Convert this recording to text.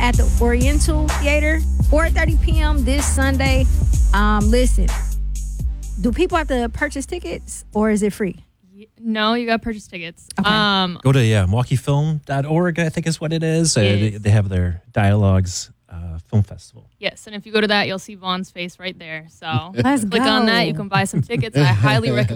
at the Oriental Theater, 4:30 p.m. this Sunday. Listen, do people have to purchase tickets or is it free? No, you got to purchase tickets. Okay. Go to MilwaukeeFilm.org, I think is what it is. Yes. They have their Dialogues Film Festival. Yes, and if you go to that, you'll see Vaughn's face right there. So Let's click go. on that. You can buy some tickets. I highly recommend